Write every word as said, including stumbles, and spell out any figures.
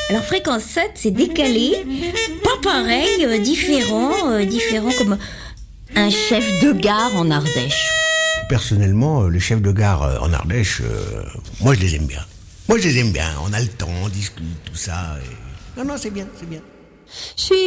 Alors fréquence sept, c'est décalé, pas pareil, euh, différent, euh, différent comme un chef de gare en Ardèche. Personnellement, euh, les chefs de gare euh, en Ardèche, euh, moi je les aime bien. Moi je les aime bien, on a le temps, on discute, tout ça. Et... Non, non, c'est bien, c'est bien. Je suis